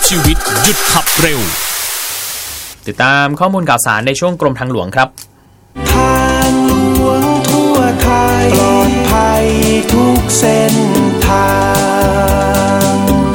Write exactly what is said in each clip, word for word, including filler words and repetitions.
ชีวิตหยุดขับเร็วติดตามข้อมูลข่าวสารในช่วงกรมทางหลวงครับทางหลวงทั่วไทยปลอดภัยทุกเส้นทาง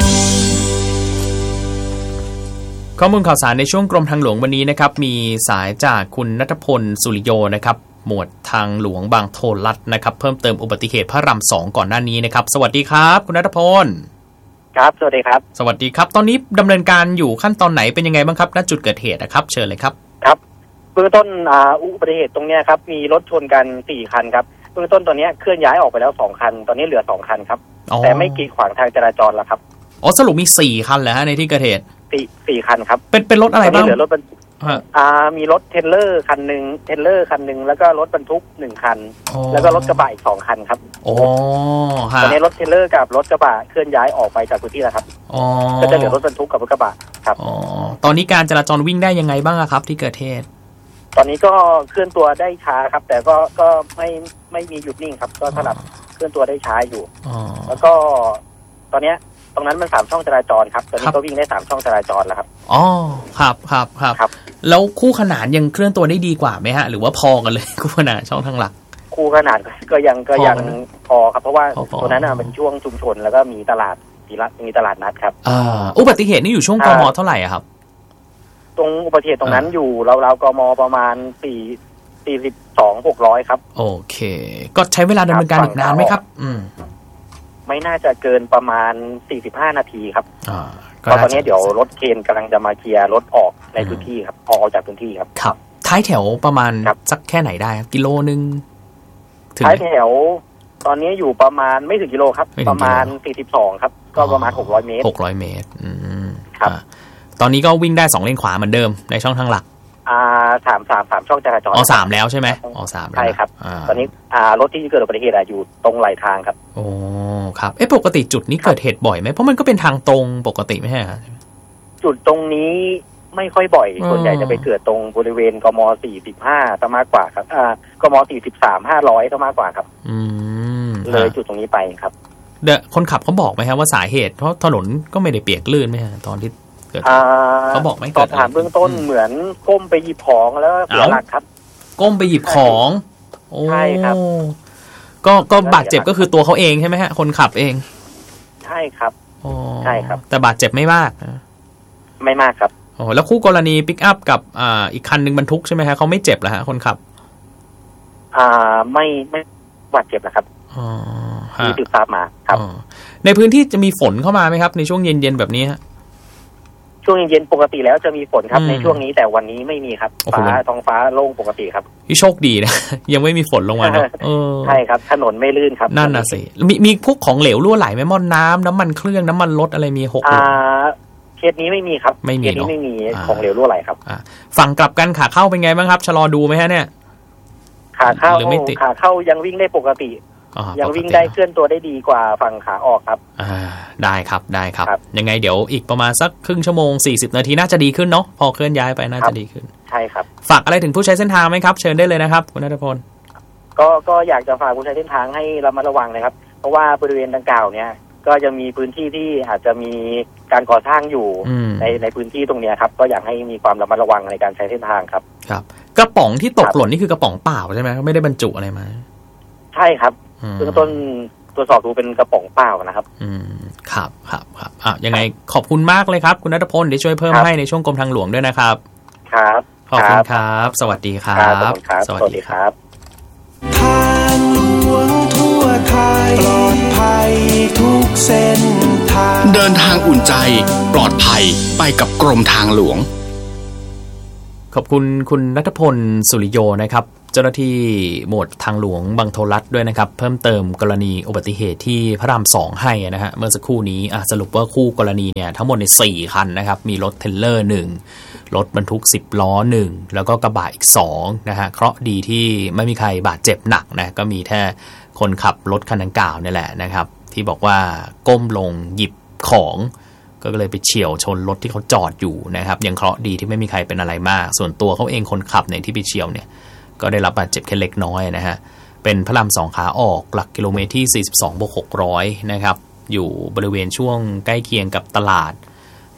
ข้อมูลข่าวสารในช่วงกรมทางหลวงวันนี้นะครับมีสายจากคุณณัฐพลสุริโยนะครับหมวดทางหลวงบางโทนลัดนะครับเพิ่มเติมอุบัติเหตุพระรามสองก่อนหน้านี้นะครับสวัสดีครับคุณณัฐพลครับสวัสดีครับสวัสดีครับตอนนี้ดำเนินการอยู่ขั้นตอนไหนเป็นยังไงบ้างครับณจุดเกิดเหตุนะครับเชิญเลยครับครับเบื้องต้นอ่าอุบัติเหตุตรงเนี้ยครับมีรถชนกันสี่คันครับเบื้องต้นตอนนี้เคลื่อนย้ายออกไปแล้วสองคันตอนนี้เหลือสองคันครับแต่ไม่กีดขวางทางจราจรแล้วครับอ๋อสรุปมีสี่คันเหรอฮะในที่เกิดเหตุสี่สี่คันครับเป็นเป็นรถอะไรบ้างเหลือรถบรรทุกอ่ามีรถเทรลเลอร์คันนึงเทรลเลอร์คันนึงแล้วก็รถบรรทุกหนึ่งคันแล้วก็รถกระบะอีกสองคันครับอ๋อตอนนี้รถเทรลเลอร์กับรถกระบะเคลื่อนย้ายออกไปจากพื้นที่แล้วครับอ๋อก็จะเหลือรถบรรทุกกับรถกระบะครับอ๋อตอนนี้การจราจรวิ่งได้ยังไงบ้างครับที่เกิดเหตุตอนนี้ก็เคลื่อนตัวได้ช้าครับแต่ก็ก็ไม่ไม่มีหยุดนิ่งครับก็สลับเคลื่อนตัวได้ช้าอยู่แล้วก็ตอนเนี้ยตรงนั้นมันสามช่องจราจรครับตอนนี้ก็วิ่งได้สามช่องจราจรแล้วครับอ๋อครับครับครับครับแล้วคู่ขนานยังเคลื่อนตัวได้ดีกว่าไหมฮะหรือว่าพอกันเลยคู่ขนานช่องทางหลักคู่ขนานก็ยังก็ยังพอครับเพราะว่าตัวนั้นเป็นช่วงชุมชนแล้วก็มีตลาดมีรัฐมีตลาดนัดครับอ่าอุบัติเหตุนี่อยู่ช่วงกม.เท่าไหร่ครับตรงอุบัติเหตุตรงนั้นอยู่ราวๆกม.ประมาณสี่สี่สิบสองหกร้อยครับโอเคก็ใช้เวลาดำเนินการอีกนานไหมครับอืมไม่น่าจะเกินประมาณสี่สิบห้านาทีครับอ่าก็ตอนนี้เดี๋ยวรถเคนกำลังจะมาเคลียร์รถออกในพื้นที่ครับออกจากพื้นที่ครับครับท้ายแถวประมาณสักแค่ไหนได้กิโลนึงท้ายแถวตอนนี้อยู่ประมาณไม่ถึงกิโลครับประมาณสี่สิบสองครับก็ประมาณหกร้อยเมตรหกร้อยเมตรอืมครับตอนนี้ก็วิ่งได้สองเลนขวาเหมือนเดิมในช่องทางหลักอ่าสามสามสามช่องจราจรอ๋อสามแล้วใช่ไหมอ๋อสามใช่ครับตอนนี้อ่ารถที่เกิดอุบัติเหตุอยู่ตรงไหลทางครับโอ้ครับเอ๊ะปกติจุดนี้เกิดเหตุบ่อยไหมเพราะมันก็เป็นทางตรงปกติไม่ใช่ครับจุดตรงนี้ไม่ค่อยบ่อยส่วนใหญ่จะไปเกิดตรงบริเวณกมสี่สิบห้าซะมากกว่าครับอ่ากมสี่สิบสามห้าร้อยซะมากกว่าครับอืมเลยจุดตรงนี้ไปครับเดี๋ยวคนขับเขาบอกไหมครับว่าสาเหตุเพราะถนนก็ไม่ได้เปียกลื่นไหมฮะตอนที่เขาบอกไหมสอบถามเบื้องต้นเหมือนก้มไปหยิบของแล้วเสียหลักครับก้มไปหยิบของใช่ครับก็ก็บาดเจ็บก็คือตัวเขาเองใช่ไหมฮะคนขับเองใช่ครับใช่ครับแต่บาดเจ็บไม่มากไม่มากครับโอ้แล้วคู่กรณีปิกอัพกับอ่าอีกคันนึงบรรทุกใช่ไหมฮะเขาไม่เจ็บเหรอฮะคนขับอ่าไม่ไม่บาดเจ็บนะครับอ๋อที่ติดตามมาครับในพื้นที่จะมีฝนเข้ามาไหมครับในช่วงเย็นๆแบบนี้ฮะช่วงเย็นปกติแล้วจะมีฝนครับในช่วงนี้แต่วันนี้ไม่มีครับฟ้าท้องฟ้าโล่งปกติครับที่โชคดีนะยังไม่มีฝนลงมาเนาะใช่ครับถนนไม่ลื่นครับนั่นน่ะสิมีมีพวกของเหลวรั่วไหลไหมหม้อน้ำน้ำมันเครื่องน้ำมันรถอะไรมีหกอ่าเคสนี้ไม่มีครับไม่มีเคสนี้ไม่มีของเหลวรั่วไหลครับฝั่งกลับกันขาเข้าเป็นไงบ้างครับชะลอดูไหมฮะเนี่ยขาเข้าขาเข้ายังวิ่งได้ปกติยังวิ่งได้เคลื่อนตัวได้ดีกว่าฝั่งขาออกครับอ่าได้ครับได้ครับยังไงเดี๋ยวอีกประมาณสักครึ่งชั่วโมงสี่สิบนาทีน่าจะดีขึ้นเนาะพอเคลื่อนย้ายไปน่าจะดีขึ้นใช่ครับฝากอะไรถึงผู้ใช้เส้นทางไหมครับเชิญได้เลยนะครับคุณณัฐพลก็ก็อยากจะฝากผู้ใช้เส้นทางให้ระมัดระวังนะครับเพราะว่าบริเวณดังกล่าวเนี่ยก็จะมีพื้นที่ที่อาจจะมีการก่อสร้างอยู่ในในพื้นที่ตรงนี้ครับก็อยากให้มีความระมัดระวังในการใช้เส้นทางครับครับกระป๋องที่ตกหล่นนี่คือกระป๋องเปล่าใช่ไหมไม่ได้บรรจุอะไรมาใช่ครับเบื้องต้นตรวจสอบดูเป็นกระป๋องเปล่านะครับอืมครับครับครับอ่ะยังไงขอบคุณมากเลยครับคุณณัฐพลเดี๋ยวช่วยเพิ่มให้ในช่วงกรมทางหลวงด้วยนะครับครับขอบคุณครับสวัสดีครับสวัสดีครับทางหลวงทั่วไทยปลอดภัยทุกเส้นทางเดินทางอุ่นใจปลอดภัยไปกับกรมทางหลวงขอบคุณคุณณัฐพลสุริโยนะครับเจ้าหน้าที่หมวดทางหลวงบางโทลัดด้วยนะครับเพิ่มเติมกรณีอุบัติเหตุที่พระรามสองให้นะฮะเมื่อสักครู่นี้สรุปว่าคู่กรณีเนี่ยทั้งหมดในสี่คันนะครับมีรถเทรลเลอร์หนึ่งรถบรรทุกสิบล้อหนึ่งแล้วก็กระบะอีกสองนะฮะเคราะห์ดีที่ไม่มีใครบาดเจ็บหนักนะก็มีแค่คนขับรถคันดังกล่าวนี่แหละนะครับที่บอกว่าก้มลงหยิบของก็เลยไปเฉี่ยวชนรถที่เขาจอดอยู่นะครับยังเคราะห์ดีที่ไม่มีใครเป็นอะไรมากส่วนตัวเขาเองคนขับเนี่ยที่ไปเฉี่ยวเนี่ยก็ได้รับบาดเจ็บแค่เล็กน้อยนะฮะเป็นพระรามสองขาออกหลักกิโลเมตรที่สี่สิบสองบวกหกร้อยนะครับอยู่บริเวณช่วงใกล้เคียงกับตลาด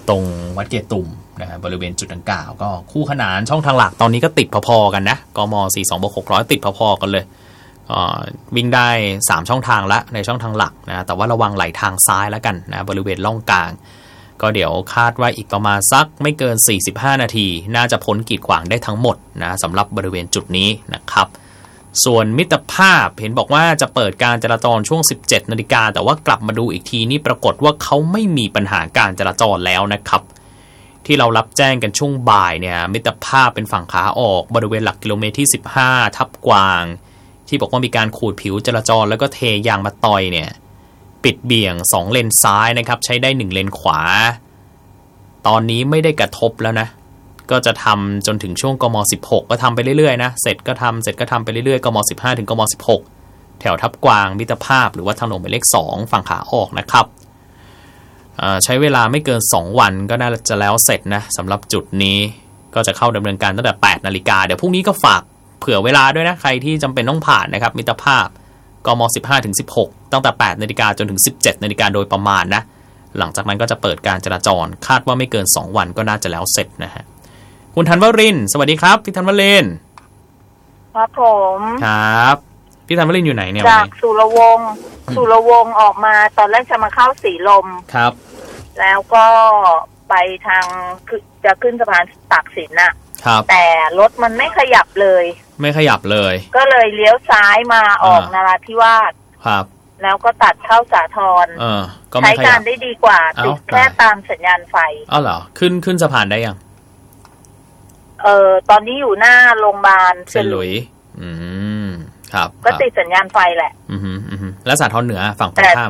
ตรงวัดเกตุมนะฮะบริเวณจุดดังกล่าวก็คู่ขนานช่องทางหลักตอนนี้ก็ติดพอๆกันนะกมสี่สิบสองบวกหกร้อยติดพอๆกันเลยวิ่งได้สามช่องทางละในช่องทางหลักนะแต่ว่าระวังไหลทางซ้ายแล้วกันนะบริเวณล่องกลางก็เดี๋ยวคาดว่าอีกประมาณสักไม่เกินสี่สิบห้านาทีน่าจะพ้นกีดขวางได้ทั้งหมดนะสำหรับบริเวณจุดนี้นะครับส่วนมิตรภาพเห็นบอกว่าจะเปิดการจราจรช่วงสิบเจ็ดนาฬิกาแต่ว่ากลับมาดูอีกทีนี่ปรากฏว่าเขาไม่มีปัญหาการจราจรแล้วนะครับที่เรารับแจ้งกันช่วงบ่ายเนี่ยมิตรภาพเป็นฝั่งขาออกบริเวณหลักกิโลเมตรที่สิบห้าทับกวางที่บอกว่ามีการขูดผิวจราจรแล้วก็เทยางมะตอยเนี่ยปิดเบี่ยงสองเลนซ้ายนะครับใช้ได้หนึ่งเลนขวาตอนนี้ไม่ได้กระทบแล้วนะก็จะทำจนถึงช่วงกมสิบหกก็ทำไปเรื่อยๆนะเสร็จก็ทำเสร็จก็ทำไปเรื่อยๆกมสิบห้าถึงกมสิบหกแถวทับกวางมิตรภาพหรือว่าทางหลวงหมายเลขสองฝั่งขาออกนะครับใช้เวลาไม่เกินสองวันก็น่าจะแล้วเสร็จนะสำหรับจุดนี้ก็จะเข้าดำเนินการตั้งแต่แปดนาฬิกาเดี๋ยวพรุ่งนี้ก็ฝากเผื่อเวลาด้วยนะใครที่จำเป็นต้องผ่านนะครับมิตรภาพกมสิบห้าถึงสิบหกตั้งแต่แปดนาฬิกาจนถึงสิบเจ็ดนาฬิกาโดยประมาณนะหลังจากนั้นก็จะเปิดการจราจรคาดว่าไม่เกินสองวันก็น่าจะแล้วเสร็จนะฮะคุณธันวรินทร์สวัสดีครับพี่ธันวรินทร์ครับผมครับพี่ธันวรินทร์อยู่ไหนเนี่ยจากสุรวงศ์สุรวงศ์ออกมาตอนแรกจะมาเข้าสีลมครับแล้วก็ไปทางจะขึ้นสะพานตากสินน่ะครับแต่รถมันไม่ขยับเลยไม่ขยับเลยก็เลยเลี้ยวซ้ายมาออกนราธิวาสครับแล้วก็ตัดเข้าสาทรเออก็ใช้การได้ดีกว่าติดแค่ตามสัญญาณไฟอ้าวเหรอขึ้นขึ้นสะพานได้ยังเออตอนนี้อยู่หน้าโรงพยาบาลเซนหลุยอืมครับก็ติดสัญญาณไฟแหละอือฮึอือฮึแล้วสาทรเหนือฝั่งตรงข้าม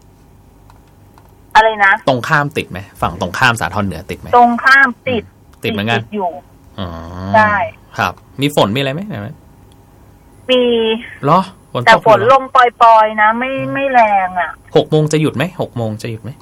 อะไรนะตรงข้ามติดไหมฝั่งตรงข้ามสาทรเหนือติดไหมตรงข้ามติดติดเหมือนกันอยู่อ๋อใช่ครับมีฝนมีอะไรไหมมีเหรอแต่ฝนลงปล่อยๆนะไม่ไม่แรงอ่ะหกโมงจะหยุดไหมหกโมงจะหยุดไหม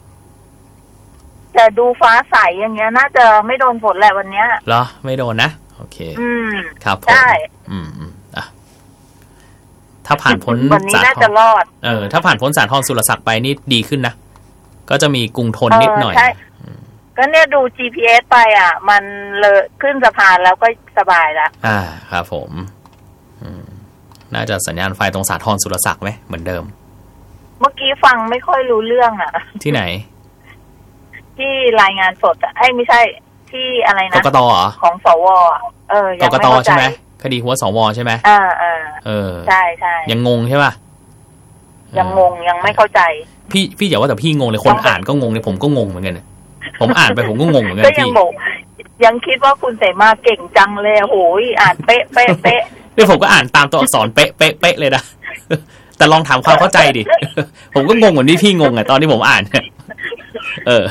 แต่ดูฟ้าใสอย่างเงี้ยน่าจะไม่โดนฝนแหละวันเนี้ยเหรอไม่โดนนะโอเคอืมครับใช่อืมอืมอ่ะถ้าผ่านพ้นวันนี้น่าจะรอดเออถ้าผ่านพ้นสาทรสุรศักดิ์ไปนี่ดีขึ้นนะก็จะมีกรุงทนนิดหน่อยใช่ก็เนี่ยดู จี พี เอส ไปอ่ะมันเลยขึ้นสะพานแล้วก็สบายแล้วอ่าครับผมอืมน่าจะสัญญาณไฟตรงสาทรสุรศักดิ์ไหมเหมือนเดิมเมื่อกี้ฟังไม่ค่อยรู้เรื่องอ่ะที่ไหนที่รายงานสดอ่ะไอ้ไม่ใช่ที่อะไรนะกกตเหรอของสวเออยังไม่เข้าใจใช่ไหมคดีหัวสวใช่ไหมอ่าเออเออใช่ใช่ยังงงใช่ป่ะยังงงยังไม่เข้าใจพี่พี่อย่าว่าแต่พี่งงเลยคนอ่านก็งงเลยผมก็งงเหมือนกันผมอ่านไปผมก็งงเหมือนกันพี่ก็ยังบอกยังคิดว่าคุณเสมาเก่งจังเลยโหยอ่านเป๊ะเป๊ะเป๊ะเดี๋ยวผมก็อ่านตามตัวอักษรเป๊ะเป๊ะเป๊ะเลยนะแต่ลองถามความเข้าใจดิผมก็งงเหมือนที่พี่งงอ่ะตอนที่ผมอ่านเออ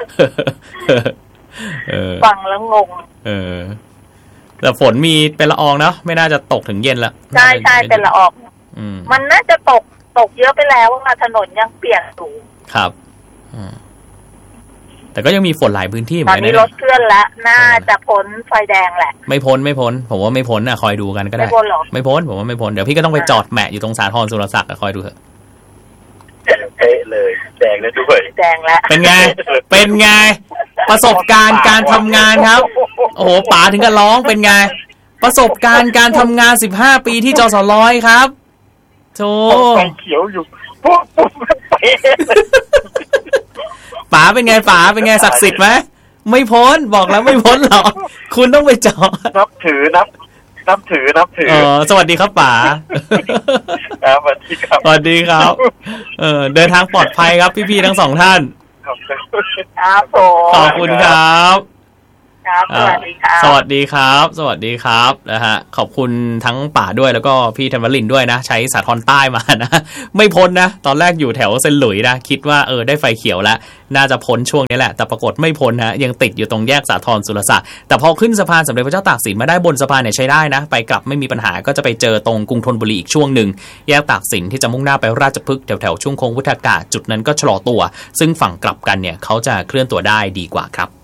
ฟังแล้วงงเออแต่ฝนมีเป็นละอองเนาะไม่น่าจะตกถึงเย็นละใช่ใช่เป็นละอองมันน่าจะตกตกเยอะไปแล้วว่าถนนยังเปียกอยู่ครับแต่ก็ยังมีฝนหลายพื้นที่เหมือนกันนะตอนนี้รถเคลื่อนแล้วน่าจะพ้นไฟแดงแหละไม่พ้นไม่พ้นผมว่าไม่พ้นนะคอยดูกันก็ได้ไม่พ้นหรอไม่พ้นผมว่าไม่พ้นเดี๋ยวพี่ก็ต้องไปจอดแมะอยู่ตรงสาทรสุรศักดิ์คอยดูเถอะเป๊ะเลยแดงแล้วด้วยแดงแล้วเป็นไงเป็นไงประสบการณ์การทำงานครับโอ้โหป๋าถึงกับร้องเป็นไงประสบการณ์การทำงานสิบห้าปีที่จสร้อยครับโธ่ไฟเขียวอยู่ปุ๊บปุ๊บเป๊ะป๋าเป็นไงป๋าเป็นไงศักดิ์สิทธิ์ไหมไม่พ้นบอกแล้วไม่พ้นหรอกคุณต้องไปจอดนับถือนับนับถือนับถือเออสวัสดีครับป๋าครับสวัสดีครับสวัสดีครับเออเดินทางปลอดภัยครับพี่ๆทั้งสองท่านครับผมขอบคุณครับครับสวัสดีครับสวัสดีครับสวัสดีครับนะฮะขอบคุณทั้งป๋าด้วยแล้วก็พี่ธันวรินทร์ด้วยนะใช้สาทรใต้มานะไม่พ้นนะตอนแรกอยู่แถวเซนหลุยนะคิดว่าเออได้ไฟเขียวแล้วน่าจะพ้นช่วงนี้แหละแต่ปรากฏไม่พ้นนะยังติดอยู่ตรงแยกสาทรสุรศักดิ์แต่พอขึ้นสะพานสมเด็จพระเจ้าตากสินมาได้บนสะพานเนี่ยใช้ได้นะไปกลับไม่มีปัญหาก็จะไปเจอตรงกรุงธนบุรีอีกช่วงหนึ่งแยกตากสินที่จะมุ่งหน้าไปราชพฤกษ์แถวๆช่วงโค้งวุฒากาศจุดนั้นก็ชะลอตัวซึ่งฝั่งกลับกันเนี่ยเขาจะเคลื่อนตัวได้ดีกว่าครับ